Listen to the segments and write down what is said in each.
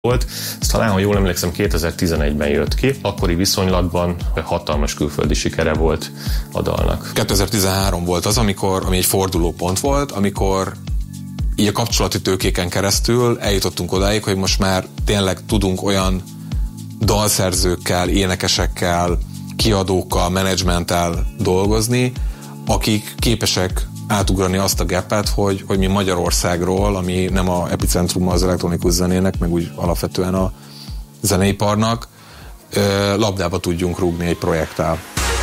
volt. Ez talán, ha jól emlékszem, 2011-ben jött ki. Akkori viszonylatban hatalmas külföldi sikere volt a dalnak. 2013 volt az, ami egy fordulópont volt, amikor így a kapcsolati tőkéken keresztül eljutottunk odáig, hogy most már tényleg tudunk olyan dalszerzőkkel, énekesekkel, kiadókkal, menedzsmenttel dolgozni, akik képesek átugrani azt a gapet, hogy mi Magyarországról, ami nem a epicentrum az elektronikus zenének, meg úgy alapvetően a zeneiparnak, labdába tudjunk rúgni egy projekttel.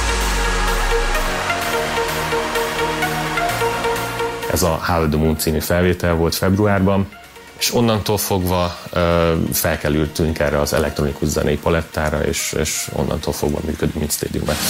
Ez a How the Moon című felvétel volt februárban, és onnantól fogva felkerültünk erre az elektronikus zenei palettára, és onnantól fogva működünk, mint Stadium X.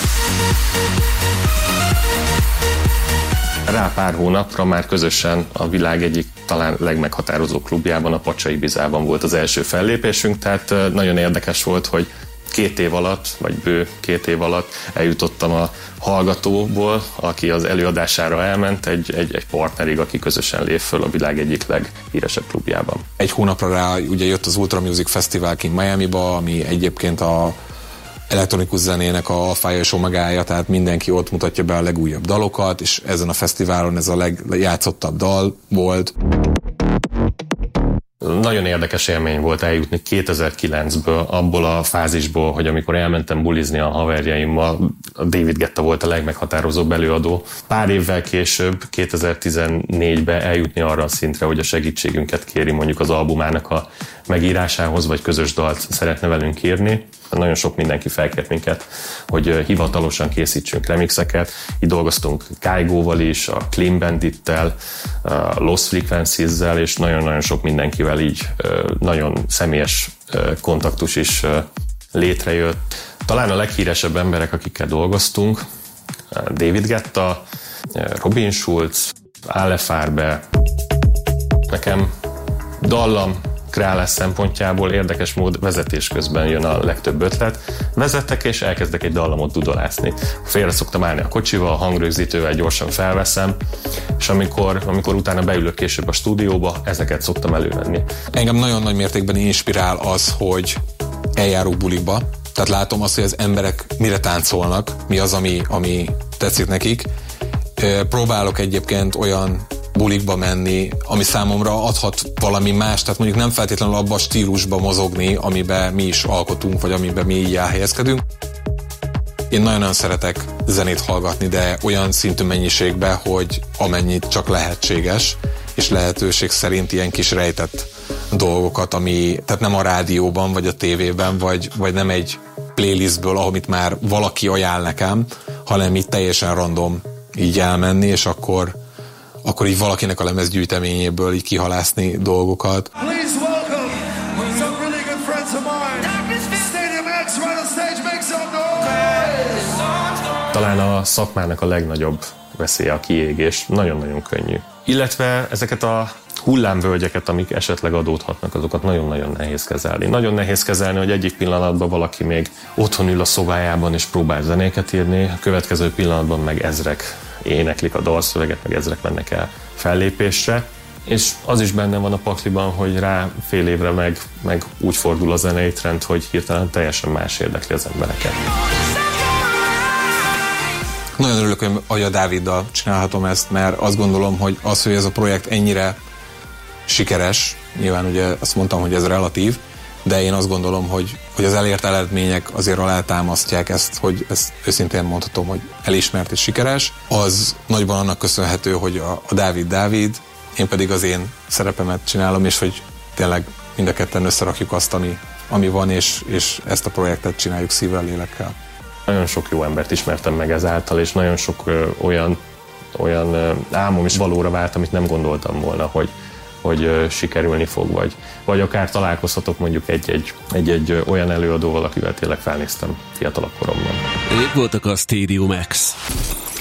Rá pár hónapra már közösen a világ egyik talán legmeghatározó klubjában, a Pacsai Bizában volt az első fellépésünk, tehát nagyon érdekes volt, hogy 2 év alatt, vagy bő 2 év alatt eljutottam a hallgatóból, aki az előadására elment, egy partnerig, aki közösen lép föl a világ egyik leghíresebb klubjában. Egy hónapra rá ugye jött az Ultra Music Festival kint Miamiba, ami egyébként a elektronikus zenének a alfája és omegája, tehát mindenki ott mutatja be a legújabb dalokat, és ezen a fesztiválon ez a legjátszottabb dal volt. Nagyon érdekes élmény volt eljutni 2009-ből, abból a fázisból, hogy amikor elmentem bulizni a haverjaimmal, a David Guetta volt a legmeghatározóbb előadó. Pár évvel később, 2014-ben eljutni arra a szintre, hogy a segítségünket kéri mondjuk az albumának a megírásához, vagy közös dalt szeretne velünk írni. Nagyon sok mindenki felkért minket, hogy hivatalosan készítsünk remixeket. Így dolgoztunk Kygo-val is, a Clean Bandit-tel, a Lost Frequencies-zel, és nagyon-nagyon sok mindenkivel így nagyon személyes kontaktus is létrejött. Talán a leghíresebb emberek, akikkel dolgoztunk, David Guetta, Robin Schulz, Ale Farbe. Nekem dallam kreálás szempontjából érdekes mód vezetés közben jön a legtöbb ötlet. Vezetek és elkezdek egy dallamot dudolászni. Félre szoktam állni a kocsival, a hangrögzítővel gyorsan felveszem, és amikor utána beülök később a stúdióba, ezeket szoktam elővenni. Engem nagyon nagy mértékben inspirál az, hogy eljárok bulikba. Tehát látom azt, hogy az emberek mire táncolnak, mi az, ami tetszik nekik. Próbálok egyébként olyan bulikba menni, ami számomra adhat valami más, tehát mondjuk nem feltétlenül abba a stílusba mozogni, amiben mi is alkotunk, vagy amiben mi így elhelyezkedünk. Én nagyon-nagyon szeretek zenét hallgatni, de olyan szintű mennyiségben, hogy amennyit csak lehetséges, és lehetőség szerint ilyen kis rejtett dolgokat, tehát nem a rádióban, vagy a tévében, vagy nem egy playlistből, amit már valaki ajánl nekem, hanem így teljesen random így elmenni, és akkor így valakinek a lemezgyűjteményéből így kihalászni dolgokat. Talán a szakmának a legnagyobb veszélye a kiégés, nagyon-nagyon könnyű. Illetve ezeket a hullámvölgyeket, amik esetleg adódhatnak, azokat nagyon-nagyon nehéz kezelni. Nagyon nehéz kezelni, hogy egyik pillanatban valaki még otthon ül a szobájában és próbál zenéket írni, a következő pillanatban meg ezrek éneklik a dalszöveget, meg ezrek mennek el fellépésre, és az is benne van a pakliban, hogy rá fél évre meg úgy fordul a zenei trend, hogy hirtelen teljesen más érdekli az embereket. Nagyon örülök, hogy Aja Dáviddal csinálhatom ezt, mert azt gondolom, hogy az, hogy ez a projekt ennyire sikeres, nyilván ugye azt mondtam, hogy ez relatív, de én azt gondolom, hogy az elért eredmények azért alátámasztják ezt, hogy ezt őszintén mondhatom, hogy elismert és sikeres. Az nagyban annak köszönhető, hogy a Dávid, én pedig az én szerepemet csinálom, és hogy tényleg mind a ketten összerakjuk azt, ami van, és ezt a projektet csináljuk szívvel, lélekkel. Nagyon sok jó embert ismertem meg ezáltal, és nagyon sok olyan álmom is valóra vált, amit nem gondoltam volna, hogy sikerülni fog, vagy akár találkozhatok mondjuk egy olyan előadóval, akivel tényleg felnéztem fiatalabb koromban. Ők voltak a Stadium X.